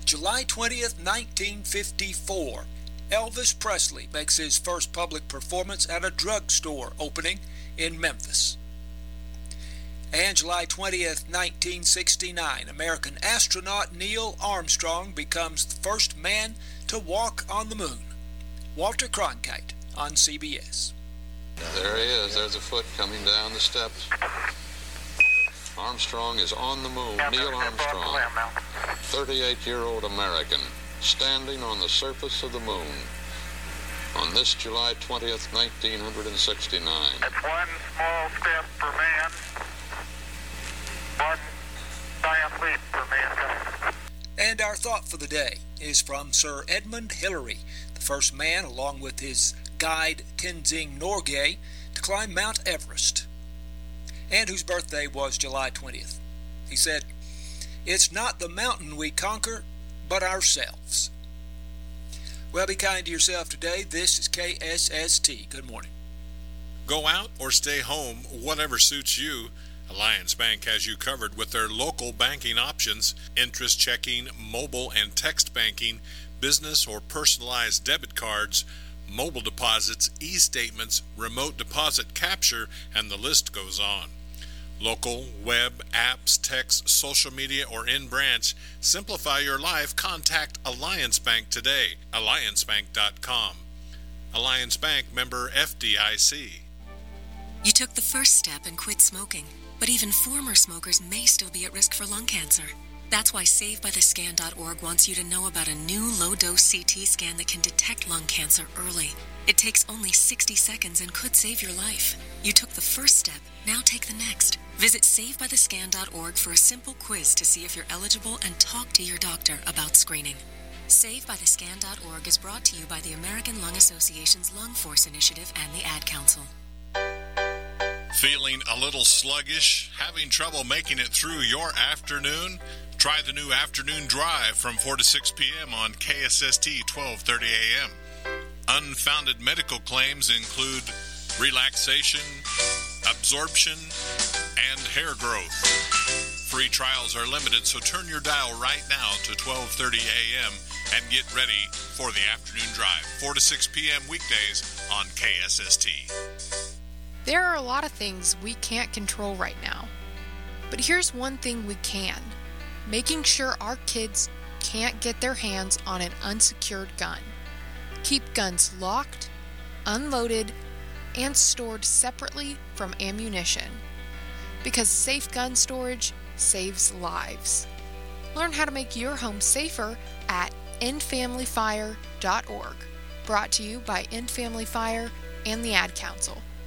July 20th, 1954. Elvis Presley makes his first public performance at a drugstore opening in Memphis. And July 20th, 1969, American astronaut Neil Armstrong becomes the first man to walk on the moon. Walter Cronkite on CBS. There he is. There's a foot coming down the steps. Armstrong is on the moon. Neil Armstrong, 38-year-old American, standing on the surface of the moon on this July 20th, 1969. It's one small step for man, one giant leap for mankind. And our thought for the day is from Sir Edmund Hillary, the first man, along with his guide Tenzing Norgay, to climb Mount Everest, and whose birthday was July 20th. He said, "It's not the mountain we conquer, but ourselves." Well, be kind to yourself today. This is KSST. Good morning. Go out or stay home, whatever suits you. Alliance Bank has you covered with their local banking options: interest checking, mobile and text banking, business or personalized debit cards, mobile deposits, e-statements, remote deposit capture, and the list goes on. Local, web, apps, text, social media, or in-branch. Simplify your life. Contact Alliance Bank today. AllianceBank.com. Alliance Bank, member FDIC. You took the first step and quit smoking, but even former smokers may still be at risk for lung cancer. That's why SaveByTheScan.org wants you to know about a new low-dose CT scan that can detect lung cancer early. It takes only 60 seconds and could save your life. You took the first step, now take the next. Visit SaveByTheScan.org for a simple quiz to see if you're eligible and talk to your doctor about screening. SaveByTheScan.org is brought to you by the American Lung Association's Lung Force Initiative and the Ad Council. Feeling a little sluggish? Having trouble making it through your afternoon? Try the new afternoon drive from 4 to 6 p.m. on KSST 1230 a.m. Unfounded medical claims include relaxation, absorption, and hair growth. Free trials are limited, so turn your dial right now to 1230 a.m. and get ready for the afternoon drive, 4 to 6 p.m. weekdays on KSST. There are a lot of things we can't control right now. But here's one thing we can: making sure our kids can't get their hands on an unsecured gun. Keep guns locked, unloaded, and stored separately from ammunition. Because safe gun storage saves lives. Learn how to make your home safer at endfamilyfire.org. Brought to you by End Family Fire and the Ad Council.